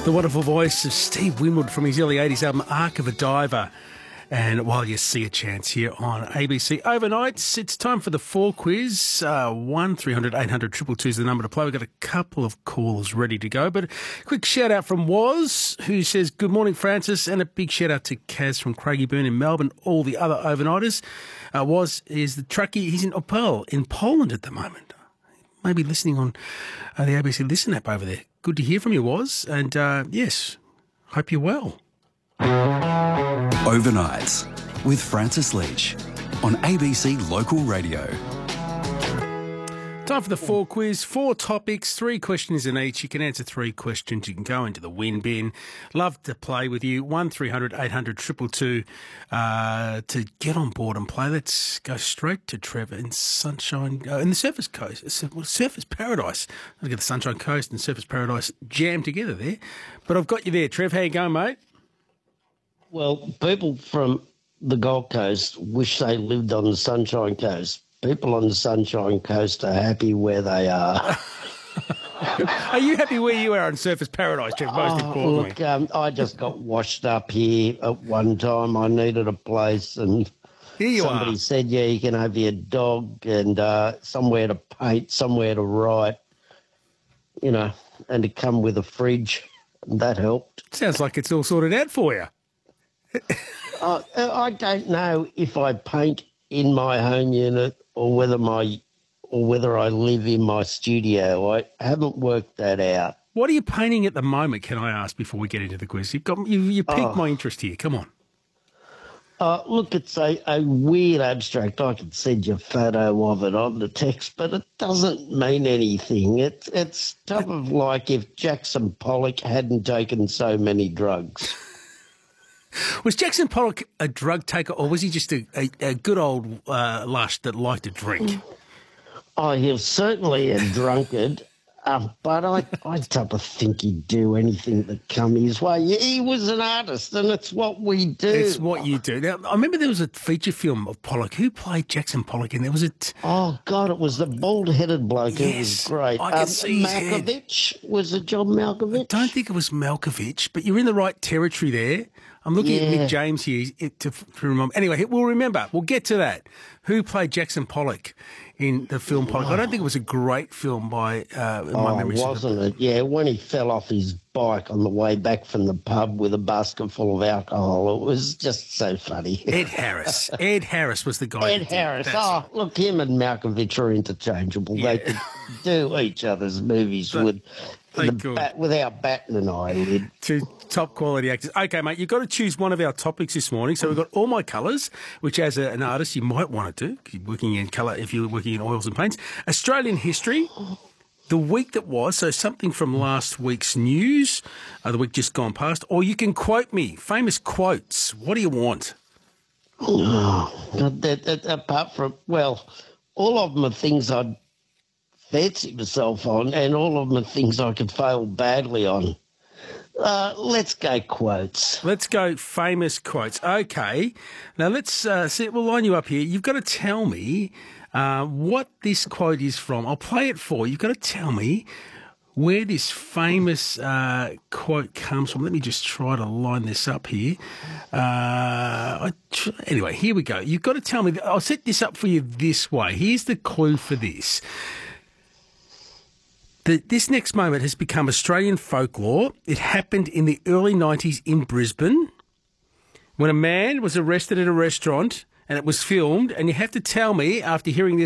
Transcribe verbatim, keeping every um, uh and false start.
The wonderful voice of Steve Winwood from his early eighties album Arc of a Diver. And while you see a chance here on A B C Overnights, it's time for the Four Quiz. Uh, one three hundred eight hundred two two two is the number to play. We've got a couple of calls ready to go. But a quick shout out from Woz, who says, good morning, Francis. And a big shout out to Kaz from Craigieburn in Melbourne, all the other overnighters. Uh, Woz is the truckie. He's in Opel in Poland at the moment. Maybe listening on uh, the A B C Listen app over there. Good to hear from you, Woz. And uh, yes, hope you're well. Overnights with Francis Leach on A B C Local Radio. Time for the Four Quiz. Four topics, three questions in each. You can answer three questions. You can go into the win bin. Love to play with you. one three hundred eight hundred two two two uh, to get on board and play. Let's go straight to Trevor in Sunshine, uh, in the Surfers Coast, well, Surfers Paradise. I've got the Sunshine Coast and Surfers Paradise jammed together there. But I've got you there, Trev. How you going, mate? Well, people from the Gold Coast wish they lived on the Sunshine Coast. People on the Sunshine Coast are happy where they are. Are you happy where you are in Surfers Paradise, Trev, most oh, importantly? Look, um, I just got washed up here at one time. I needed a place and here you somebody are. said, yeah, you can have your dog and uh, somewhere to paint, somewhere to write, you know, and to come with a fridge. And that helped. Sounds like it's all sorted out for you. uh, I don't know if I paint in my home unit or whether my or whether I live in my studio. I haven't worked that out. What are you painting at the moment, can I ask, before we get into the quiz? You've got, you, you piqued Oh. my interest here. Come on. Uh, look, it's a, a weird abstract. I can send you a photo of it on the text, but it doesn't mean anything. It's, it's type of like if Jackson Pollock hadn't taken so many drugs. Was Jackson Pollock a drug taker, or was he just a, a, a good old uh, lush that liked to drink? Oh, he was certainly a drunkard, uh, but I, I don't think he'd do anything that come his way. He was an artist, and it's what we do. It's what you do. Now, I remember there was a feature film of Pollock. Who played Jackson Pollock? And there was a... T- Oh, God, it was the bald-headed bloke. It was Yes, great. I can see his head. Malkovich. Was it John Malkovich? I don't think it was Malkovich, but you're in the right territory there. I'm looking at Yeah. Mick James here to, to remember. Anyway, we'll remember. We'll get to that. Who played Jackson Pollock in the film Pollock? I don't think it was a great film by uh, in my Oh, memory. wasn't it? Yeah, when he fell off his bike on the way back from the pub with a basket full of alcohol, it was just so funny. Ed Harris. Ed Harris was the guy. Ed who did- Harris. that's Oh, look, him and Malkovich are interchangeable. They could do each other's movies with they the could. bat, without batting an eyelid. Two top quality actors. Okay, mate, you've got to choose one of our topics this morning. So we've got all my colours, which as a, an artist you might want to do, 'cause you're working in colour if you're working in oils and paints. Australian history, the week that was, so something from last week's news, uh, the week just gone past, or you can quote me, famous quotes. What do you want? Oh, God, that, that, apart from, well, all of them are things I'd fancy myself on, and all of them are things I could fail badly on. Uh, let's go quotes. Let's go famous quotes. Okay. Now let's uh, see. We'll line you up here. You've got to tell me uh, what this quote is from. I'll play it for you. You've got to tell me where this famous uh, quote comes from. Let me just try to line this up here. Uh, I tr- anyway, here we go. You've got to tell me. I'll set this up for you this way. Here's the clue for this. The, this next moment has become Australian folklore. It happened in the early nineties in Brisbane when a man was arrested at a restaurant and it was filmed. And you have to tell me, after hearing this